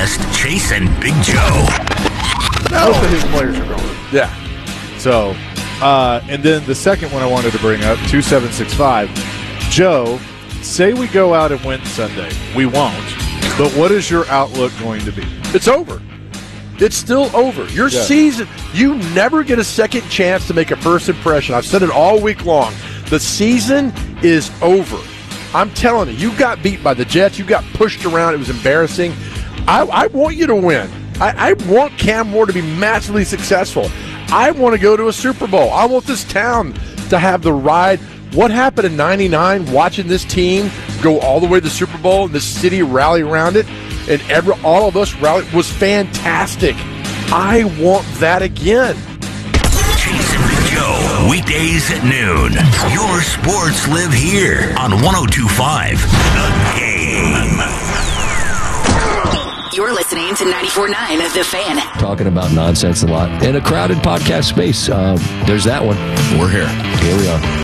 guest, Chase and Big Joe. Most of his players are gone. Yeah. So, and then the second one I wanted to bring up, 2765. Joe, say we go out and win Sunday. We won't. But what is your outlook going to be? It's over. It's still over. Your season, you never get a second chance to make a first impression. I've said it all week long. The season is over. I'm telling you, you got beat by the Jets. You got pushed around. It was embarrassing. I want you to win. I want Cam Moore to be massively successful. I want to go to a Super Bowl. I want this town to have the ride. What happened in '99, watching this team go all the way to the Super Bowl and the city rally around it, and all of us rally, was fantastic. I want that again. Chase and Big Joe, weekdays at noon. Your sports live here on 102.5 The Game. You're listening to 94.9 The Fan. Talking about nonsense a lot in a crowded podcast space. There's that one. We're here. Here we are.